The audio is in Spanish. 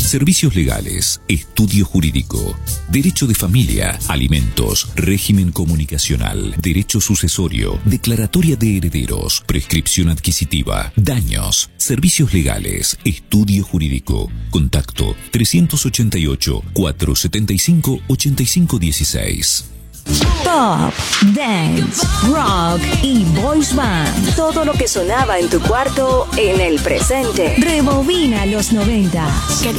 Servicios legales, estudio jurídico, derecho de familia, alimentos, régimen comunicacional, derecho sucesorio, declaratoria de herederos, prescripción adquisitiva, daños, servicios legales, estudio jurídico. Contacto 388-475-8516. Pop, dance, rock y boys band. Todo lo que sonaba en tu cuarto en el presente. Rebobina los 90.